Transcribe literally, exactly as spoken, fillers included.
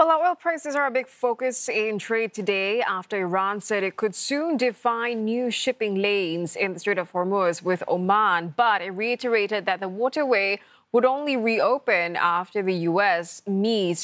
Well, our oil prices are a big focus in trade today after Iran said it could soon define new shipping lanes in the Strait of Hormuz with Oman, but it reiterated that the waterway would only reopen after the U S meets